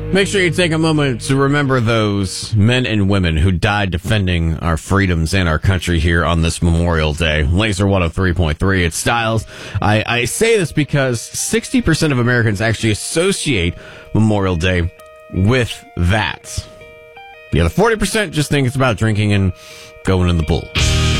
Make sure you take a moment to remember those men and women who died defending our freedoms and our country here on this Memorial Day. Laser 103.3, it's Styles. I say this because 60% of Americans actually associate Memorial Day with that. The other 40% just think it's about drinking and going in the pool.